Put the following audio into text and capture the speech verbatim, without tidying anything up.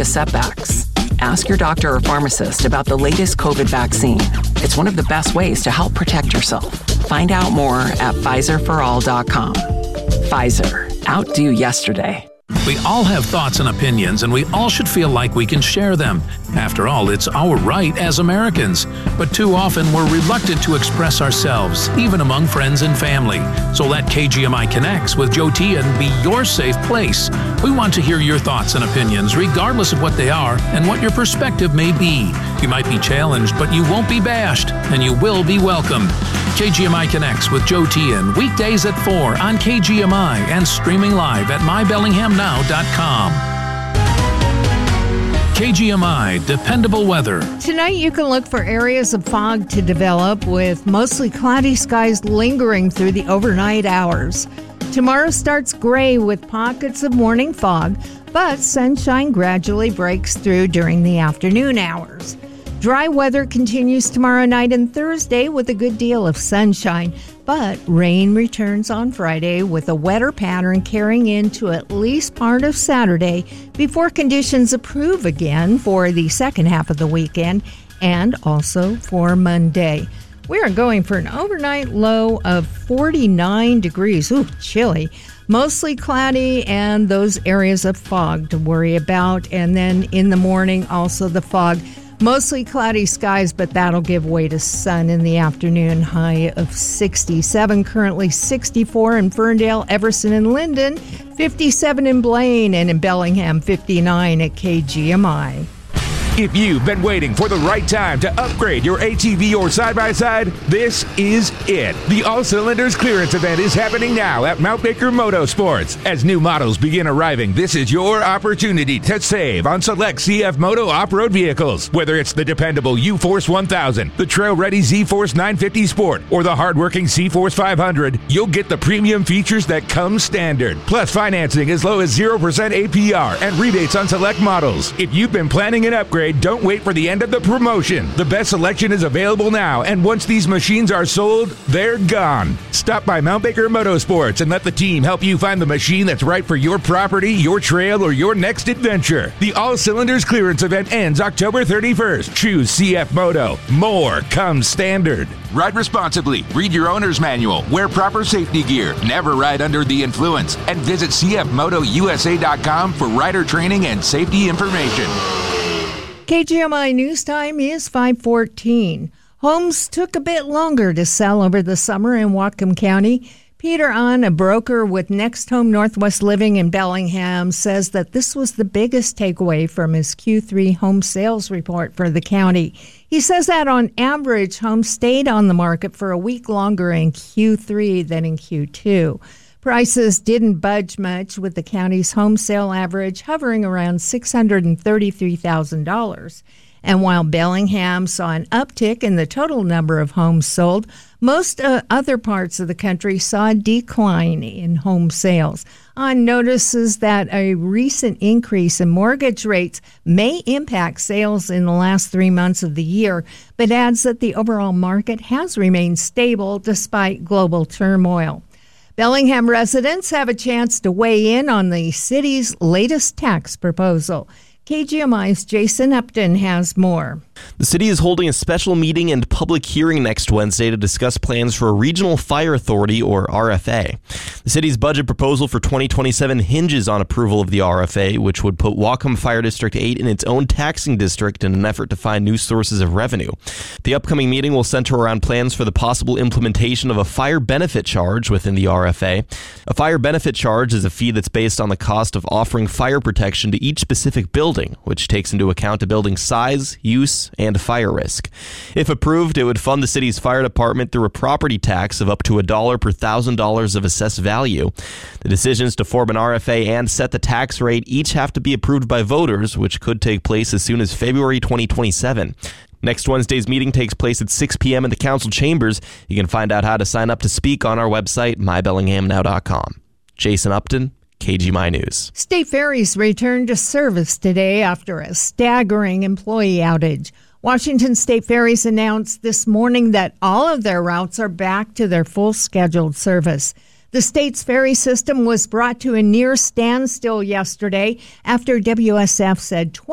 serious setbacks. Ask your doctor or pharmacist about the latest COVID vaccine. It's one of the best ways to help protect yourself. Find out more at Pfizer for all dot com. Pfizer. Outdo yesterday. We all have thoughts and opinions, and we all should feel like we can share them. After all, it's our right as Americans. But too often, we're reluctant to express ourselves, even among friends and family. So let K G M I Connects with Joe Tian be your safe place. We want to hear your thoughts and opinions, regardless of what they are and what your perspective may be. You might be challenged, but you won't be bashed, and you will be welcomed. K G M I Connects with Joe Tian, weekdays at four on K G M I and streaming live at my bellingham now dot com. K G M I, dependable weather. Tonight you can look for areas of fog to develop with mostly cloudy skies lingering through the overnight hours. Tomorrow starts gray with pockets of morning fog, but sunshine gradually breaks through during the afternoon hours. Dry weather continues tomorrow night and Thursday with a good deal of sunshine, but rain returns on Friday with a wetter pattern carrying into at least part of Saturday before conditions improve again for the second half of the weekend and also for Monday. We are going for an overnight low of forty-nine degrees. Ooh, chilly. Mostly cloudy and those areas of fog to worry about. And then in the morning, also the fog. Mostly cloudy skies, but that'll give way to sun in the afternoon. High of sixty-seven, currently sixty-four in Ferndale, Everson, and Linden, fifty-seven in Blaine, and in Bellingham, fifty-nine at K G M I. If you've been waiting for the right time to upgrade your A T V or side-by-side, this is it. The All Cylinders Clearance Event is happening now at Mount Baker Motorsports. As new models begin arriving, this is your opportunity to save on select C F Moto off-road vehicles. Whether it's the dependable U-Force one thousand, the trail-ready Z-Force nine fifty Sport, or the hard-working C-Force five hundred, you'll get the premium features that come standard. Plus financing as low as zero percent A P R and rebates on select models. If you've been planning an upgrade, don't wait for the end of the promotion. The best selection is available now, and once these machines are sold, they're gone. Stop by Mount Baker Motorsports and let the team help you find the machine that's right for your property, your trail, or your next adventure. The All Cylinders Clearance Event ends October thirty-first. Choose C F Moto. More comes standard. Ride responsibly. Read your owner's manual. Wear proper safety gear. Never ride under the influence. And visit C F Moto U S A dot com for rider training and safety information. K G M I News Time is five fourteen. Homes took a bit longer to sell over the summer in Whatcom County. Peter Ahn, a broker with Next Home Northwest Living in Bellingham, says that this was the biggest takeaway from his Q three home sales report for the county. He says that on average, homes stayed on the market for a week longer in Q three than in Q two. Prices didn't budge much, with the county's home sale average hovering around six hundred thirty-three thousand dollars. And while Bellingham saw an uptick in the total number of homes sold, most uh, other parts of the country saw a decline in home sales. Ahn notices that a recent increase in mortgage rates may impact sales in the last three months of the year, but adds that the overall market has remained stable despite global turmoil. Bellingham residents have a chance to weigh in on the city's latest tax proposal. K G M I's Jason Upton has more. The city is holding a special meeting and public hearing next Wednesday to discuss plans for a regional fire authority, or R F A. The city's budget proposal for twenty twenty-seven hinges on approval of the R F A, which would put Whatcom Fire District eight in its own taxing district in an effort to find new sources of revenue. The upcoming meeting will center around plans for the possible implementation of a fire benefit charge within the R F A. A fire benefit charge is a fee that's based on the cost of offering fire protection to each specific building, which takes into account a building's size, use, and fire risk. If approved, it would fund the city's fire department through a property tax of up to a dollar per thousand dollars of assessed value. The decisions to form an R F A and set the tax rate each have to be approved by voters, which could take place as soon as February twenty twenty-seven. Next Wednesday's meeting takes place at six p.m. in the council chambers. You can find out how to sign up to speak on our website, my bellingham now dot com. Jason Upton, K G M I News. State Ferries returned to service today after a staggering employee outage. Washington State Ferries announced this morning that all of their routes are back to their full scheduled service. The state's ferry system was brought to a near standstill yesterday after W S F said